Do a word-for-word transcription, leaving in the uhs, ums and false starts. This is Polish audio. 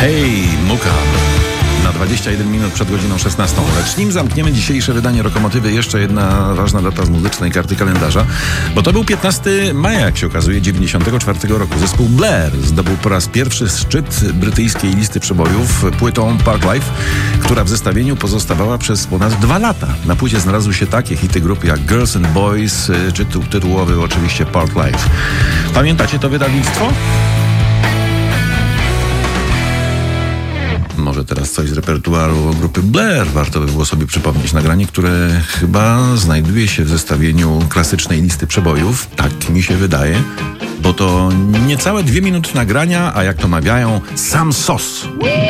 Hej, Muka! Na dwadzieścia jeden minut przed godziną szesnastą. Lecz nim zamkniemy dzisiejsze wydanie Lokomotywy, jeszcze jedna ważna data z muzycznej karty kalendarza, bo to był piętnastego maja, jak się okazuje, dziewięćdziesiątego czwartego roku. Zespół Blair zdobył po raz pierwszy szczyt brytyjskiej listy przebojów płytą Park Life, która w zestawieniu pozostawała przez ponad dwa lata. Na płycie znalazły się takie hity grupy jak Girls and Boys, czy tytułowy oczywiście Park Life. Pamiętacie to wydawnictwo? Może teraz coś z repertuaru grupy Blair warto by było sobie przypomnieć. Nagranie, które chyba znajduje się w zestawieniu klasycznej listy przebojów. Tak mi się wydaje, bo to niecałe dwie minuty nagrania, a jak to mawiają, sam sos.